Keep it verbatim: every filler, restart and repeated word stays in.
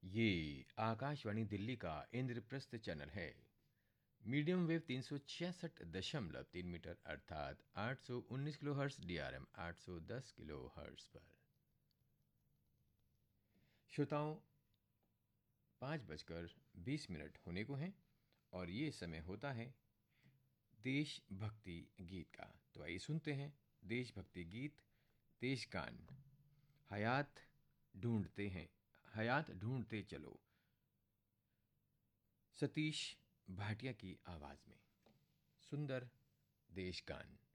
ये आकाशवाणी दिल्ली का इंद्रप्रस्थ चैनल है। मीडियम वेव तीन सौ छियासठ दशमलव तीन मीटर अर्थात आठ सौ उन्नीस kilo hertz D R M आठ सौ दस किलो हर्ट्स पर। श्रोताओं, पाँच बजकर बीस मिनट होने को हैं और ये समय होता है देशभक्ति गीत का। तो आइए सुनते हैं देशभक्ति गीत देशगान। हयात ढूंढते हैं हयात ढूंढते चलो, सतीश भाटिया की आवाज में सुंदर देशगान।